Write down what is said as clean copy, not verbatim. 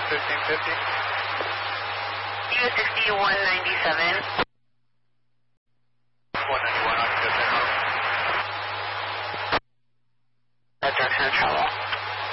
1550. U60 197. 191 on good. That direction of travel.